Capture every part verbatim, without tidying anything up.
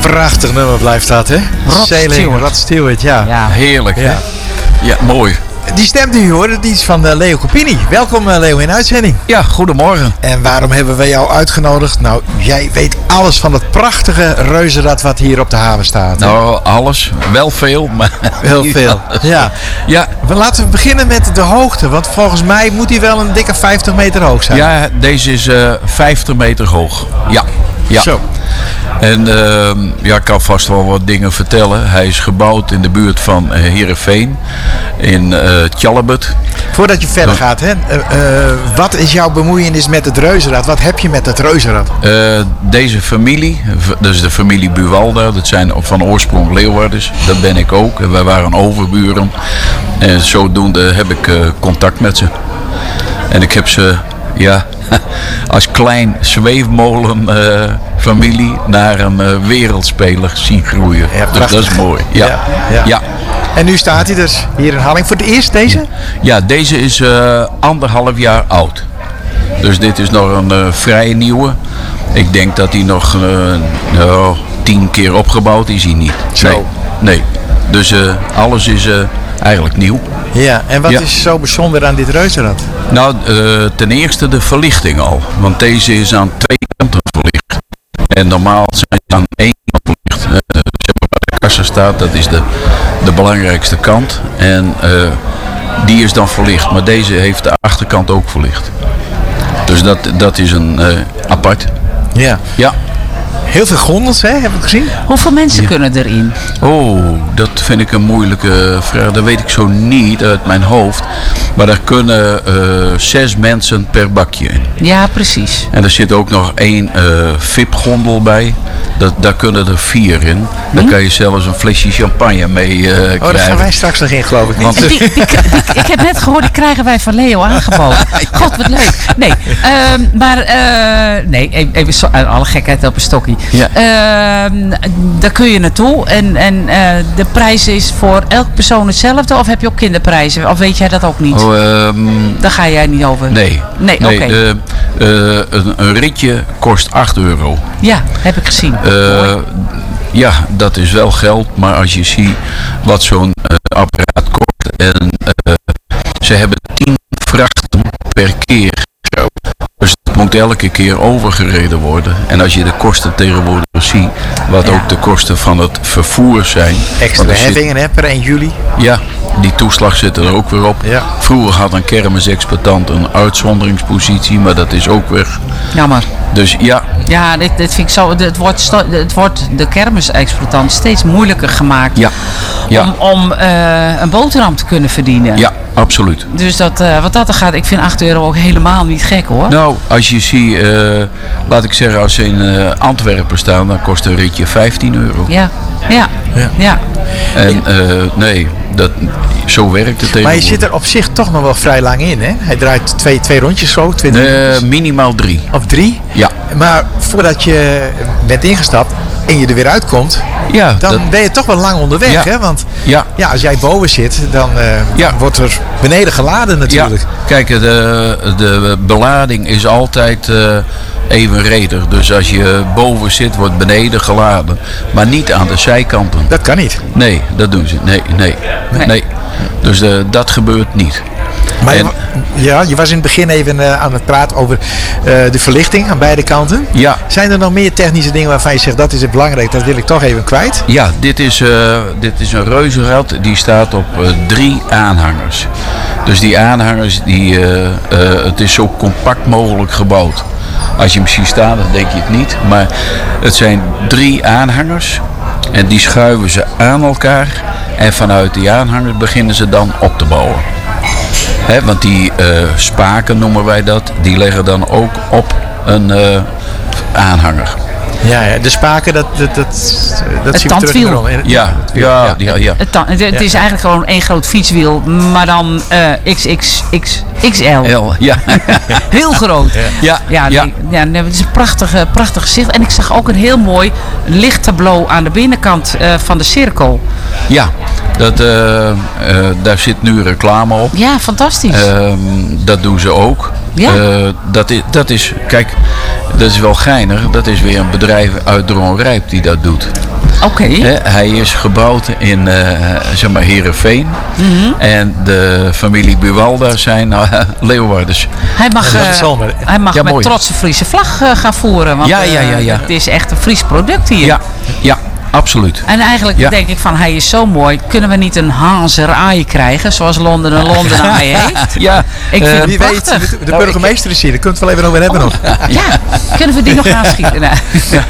Prachtig nummer blijft dat, hè? Rod Sailing, Stewart. Rod Stewart, ja. Ja. Heerlijk, hè? Ja. Ja, mooi. Die stem die u hoorde, die is van uh, Leo Copini. Welkom uh, Leo in uitzending. Ja, goedemorgen. En waarom hebben we jou uitgenodigd? Nou, jij weet alles van het prachtige reuzenrad wat hier op de haven staat. hè? Nou, alles. Wel veel, maar... Heel veel. Ja. Ja, Maar laten we beginnen met de hoogte. Want volgens mij moet hij wel een dikke vijftig meter hoog zijn. ja deze is uh, vijftig meter hoog. Ja. Ja. Zo. En uh, ja, ik kan vast wel wat dingen vertellen. Hij is gebouwd in de buurt van uh, Heerenveen. In uh, Tjallebut. Voordat je verder gaat, hè, uh, uh, wat is jouw bemoeienis met het reuzenrad? Wat heb je met het reuzenrad? Uh, deze familie, v- dat is de familie Buwalda, dat zijn van oorsprong Leeuwarders, dat ben ik ook. En wij waren overburen en zodoende heb ik uh, contact met ze. En ik heb ze, ja, als klein zweefmolen uh, familie naar een uh, wereldspeler zien groeien. Ja, dus prachtig. dat is mooi. Ja. Ja, Ja. ja. Ja. En nu staat hij dus hier in Halling. Voor het eerst deze? Ja, deze is uh, anderhalf jaar oud. Dus dit is nog een uh, vrij nieuwe. Ik denk dat hij nog uh, nou, tien keer opgebouwd is hij niet. Zo. Nee, nee. Dus uh, alles is uh, eigenlijk nieuw. Ja. En wat Ja. is zo bijzonder aan dit reuzenrad? Nou, uh, ten eerste de verlichting al. Want deze is aan twee kanten verlicht. En normaal zijn ze aan één kant verlicht. Uh, zeg maar waar de kassa staat, dat is de, de belangrijkste kant. En uh, die is dan verlicht. Maar deze heeft de achterkant ook verlicht. Dus dat, dat is een uh, apart. Ja. Ja. Heel veel gondels, hè? Heb ik gezien? Hoeveel mensen kunnen erin? Oh, dat vind ik een moeilijke vraag. Dat weet ik zo niet uit mijn hoofd. Maar daar kunnen uh, zes mensen per bakje in. Ja, precies. En er zit ook nog één uh, V I P-gondel bij. Dat, daar kunnen er vier in. Daar kan je zelfs een flesje champagne mee uh, krijgen. Oh, daar gaan wij straks nog in, geloof ik niet. Want- Die, die, die- die- ik heb net gehoord, die krijgen wij van Leo aangeboden. God, wat leuk. Nee, ehm, maar eh, nee, even, even zo, alle gekheid op een stokje. Ja. Ehm, daar kun je naartoe en, en eh, de prijs is voor elk persoon hetzelfde of heb je ook kinderprijzen? Of weet jij dat ook niet? Oh, ehm, Daar ga jij niet over. nee. Nee, oké. de, uh, een, een ritje kost acht euro. Ja, heb ik gezien. Uh, ja, dat is wel geld, maar als je ziet wat zo'n uh, apparaat kost en uh, ze hebben tien vrachten per keer. Zo. Dus het moet elke keer overgereden worden. En als je de kosten tegenwoordig ziet, wat Ja. ook de kosten van het vervoer zijn. Extra want er zit- heffingen, hè, per één juli. ja, die toeslag zit er ook weer op. Ja. Vroeger had een kermisexploitant een uitzonderingspositie, maar dat is ook weg. Jammer. Dus ja, Ja, dit, dit vind ik zo. Het wordt, sto- het wordt de kermisexploitant steeds moeilijker gemaakt ja, ja, om, om eh, een boterham te kunnen verdienen. ja, absoluut. Dus dat, eh, wat dat er gaat, ik vind acht euro ook helemaal niet gek hoor. Nou, als je ziet, uh, laat ik zeggen, als ze in uh, Antwerpen staan, dan kost een ritje vijftien euro. Ja, ja, Ja. ja. En uh, nee, dat, zo werkt het Maar je tegenwoordig. zit er op zich toch nog wel vrij lang in, hè? Hij draait twee, twee rondjes zo, twee Uh, rondjes. minimaal drie. Of drie. Ja, Maar voordat je bent ingestapt en je er weer uitkomt, ja, dan dat, ben je toch wel lang onderweg, Ja. hè? Want ja. ja, als jij boven zit, dan uh, Ja. wordt er beneden geladen natuurlijk. Ja, kijk, de, de belading is altijd uh, evenredig. Dus als je boven zit, wordt beneden geladen. Maar niet aan de zijkanten. Dat kan niet. Nee, dat doen ze. Nee, nee, Nee. nee. Dus uh, dat gebeurt niet. Maar je En- wa- ja, je was in het begin even uh, aan het praten over uh, de verlichting aan beide kanten. Ja, Zijn er nog meer technische dingen waarvan je zegt dat is het belangrijk, dat wil ik toch even kwijt? ja dit, is, uh, dit is een reuzenrad. Die staat op uh, drie aanhangers. Dus die aanhangers, die, uh, uh, het is zo compact mogelijk gebouwd. Als je hem ziet staan, dan denk je het niet. Maar het zijn drie aanhangers. En die schuiven ze aan elkaar. En vanuit die aanhanger beginnen ze dan op te bouwen. Hè, want die uh, spaken noemen wij dat. Die leggen dan ook op een uh, aanhanger. Ja, ja, de spaken, dat, dat, dat, dat Het zien we terug in de tandwiel. rol. En- Ja, ja, ja, ja. Het, ta- het, het is eigenlijk gewoon één groot fietswiel, maar dan eh X X X X L. Heel, ja. Heel groot. Ja, Ja, ja. nee, ja nee, het is een prachtig, eh, prachtig gezicht. En ik zag ook een heel mooi lichttableau aan de binnenkant eh, van de cirkel. Ja, dat, uh, uh, daar zit nu reclame op. Ja, fantastisch. Um, dat doen ze ook. Ja. Uh, dat, is, dat is, kijk, dat is wel geinig. Dat is weer een bedrijf uit Dronrijp die dat doet. Oké. Hè, hij is gebouwd in uh, zeg maar Heerenveen. Mm-hmm. En de familie Buwalda zijn uh, Leeuwarders. Hij mag, Ja, uh, dat is wel maar- hij mag Ja, met mooi. trots een Friese vlag uh, gaan voeren. Want, Ja, ja, ja, ja. uh, het is echt een Fries product hier. Ja, ja, absoluut. En eigenlijk Ja. denk ik van, hij is zo mooi. Kunnen we niet een Hanser Aai krijgen, zoals Londen een Londen Aai heeft? Ja, Ik eh, vind het Wie weet, prachtig. de, de Nou, burgemeester is hier. Daar kunt we het wel even over hebben nog. Ja, kunnen we die nog aanschieten? Nou,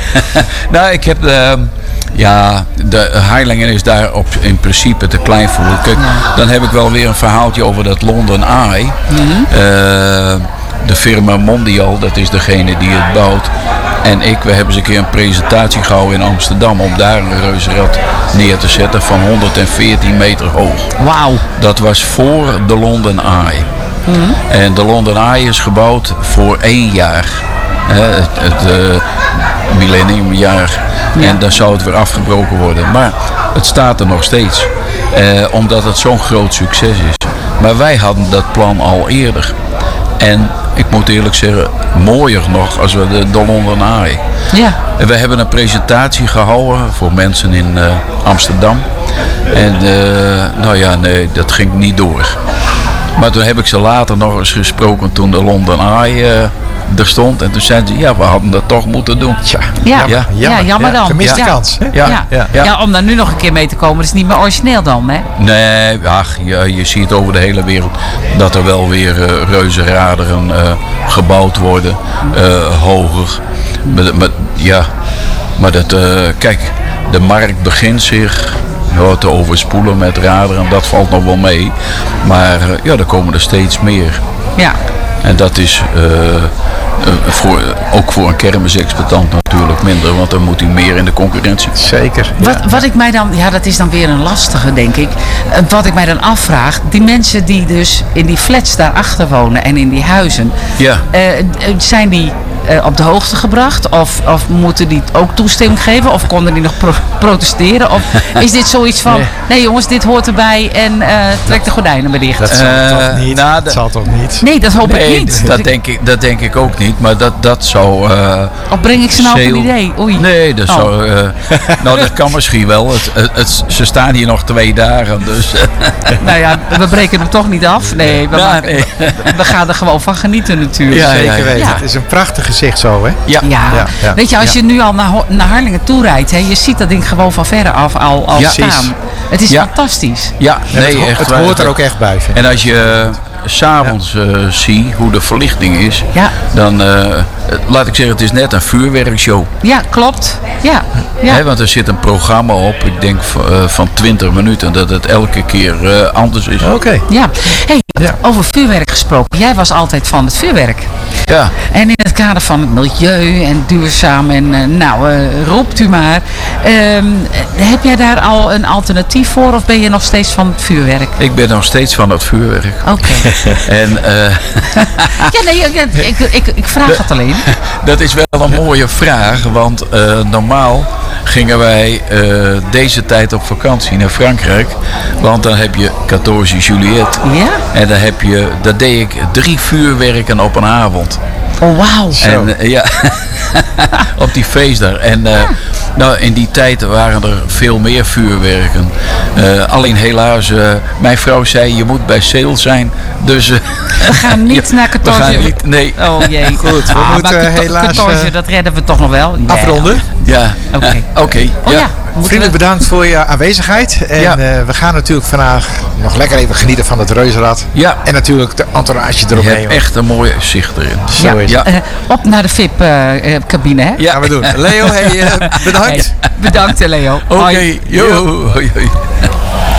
nou, ik heb de, ja, de Harlingen is daar op, in principe te klein voor. Kijk, dan heb ik wel weer een verhaaltje over dat London Eye. Mhm. Eh, de firma Mondial, dat is degene die het bouwt. En ik, we hebben eens een keer een presentatie gehouden in Amsterdam om daar een reuzenrad neer te zetten van honderdveertien meter hoog. Wauw. Dat was voor de London Eye. En de London Eye is gebouwd voor één jaar. Hè, het het uh, millenniumjaar. Ja. En dan zou het weer afgebroken worden. Maar het staat er nog steeds. Eh, omdat het zo'n groot succes is. Maar wij hadden dat plan al eerder. En ik moet eerlijk zeggen, mooier nog als we de, de London Eye. Ja. En we hebben een presentatie gehouden voor mensen in uh, Amsterdam. En uh, nou ja, nee, dat ging niet door. Maar toen heb ik ze later nog eens gesproken toen de London Eye uh, er stond. En toen zeiden ze, ja, we hadden dat toch moeten doen. Tja, Ja, Ja, ja, jammer dan. Gemiste ja. kans. Hè? Ja, Ja. ja. Ja. ja. om daar nu nog een keer mee te komen, dat is niet meer origineel dan, hè? Nee, ach, je, je ziet over de hele wereld dat er wel weer uh, reuzenraderen uh, gebouwd worden. Uh, hoger. Met, met, ja, maar dat, uh, kijk, de markt begint zich ja, te overspoelen met raderen. Dat valt nog wel mee. Maar uh, ja, er komen er steeds meer. Ja. En dat is uh, uh, voor, ook voor een kermisexploitant natuurlijk minder. Want dan moet hij meer in de concurrentie. Zeker. Wat, wat ik mij dan, ja, dat is dan weer een lastige, denk ik. Eh, Wat ik mij dan afvraag, die mensen die dus in die flats daarachter wonen en in die huizen, Ja. eh, eh, zijn die eh, op de hoogte gebracht? Of, of moeten die ook toestemming geven? Of konden die nog pro- protesteren? Of is dit zoiets van, nee, Nee. jongens, dit hoort erbij en eh, trek de gordijnen maar dicht? Dat zal Eh, toch niet? nou, dat de- zal toch niet? Nee, dat hoop ik Nee, niet. dat denk ik, dat denk ik ook niet. Maar dat, dat zou... uh, Of breng ik ze nou op een Sale- idee? Oei. Nee, dat Oh. zou... uh, nou, dat kan misschien wel. Het, het, het- ze staan hier nog twee dagen, dus... Nou ja, we breken hem toch niet af. Nee, we, Nou, maken- nee. we gaan er gewoon van genieten natuurlijk. Ja, Zeker weten. ja. Het is een prachtig gezicht zo, hè? Ja. Ja. Ja, ja, Weet je, als ja. je nu al naar, Ho- naar Harlingen toe rijdt, hè, je ziet dat ding gewoon van verre af al, al Ja, staan. precies. Het is Ja. fantastisch. Ja, En nee, het, ho- echt het waar. hoort er ook echt bij, vind ik. En als je uh, s'avonds uh, ziet hoe de verlichting is, Ja. dan uh, laat ik zeggen, het is net een vuurwerkshow. Ja, klopt. Ja. Ja. Hè, want er zit een programma op, ik denk v- uh, van twintig minuten, dat het elke keer uh, anders is. Oké. Ja. Hey, Ja. over vuurwerk gesproken. Jij was altijd van het vuurwerk. Ja. En in het kader van het milieu en duurzaam en uh, nou, uh, roept u maar. Ehm, heb jij daar al een alternatief voor of ben je nog steeds van het vuurwerk? Ik ben nog steeds van het vuurwerk. Oké. En uh, Ja, nee, ik, ik, ik, ik vraag het alleen. dat is wel een mooie vraag, want uh, normaal gingen wij uh, deze tijd op vakantie naar Frankrijk. Want dan heb je veertien Juillet. Ja? En dan heb je, dat deed ik drie vuurwerken op een avond. Oh, wauw. En uh, ja, op die feest daar. En uh, nou, in die tijd waren er veel meer vuurwerken. Uh, alleen helaas, uh, mijn vrouw zei je moet bij sale zijn. Dus uh, We gaan niet naar we Catorge. gaan niet, nee. Oh jee. Goed, we moeten maar Cato- helaas, Catorge, eh, dat redden we toch nog wel. Ja. Afronden. Ja, Oké. Eh, oké. Oh ja. ja. moeten Vriendelijk we- bedankt voor je aanwezigheid. En Ja. eh, we gaan natuurlijk vandaag nog lekker even genieten van het reuzenrad. Ja. En natuurlijk de entourage Je eromheen. hebt echt een mooie zicht erin. Zo Ja. is het. Ja. Eh, op naar de V I P-cabine, hè? Ja. Gaan we doen. Leo, hey, eh, bedankt. Hey, bedankt, Leo. Oké, Hoi. yo. Hoi, hoi.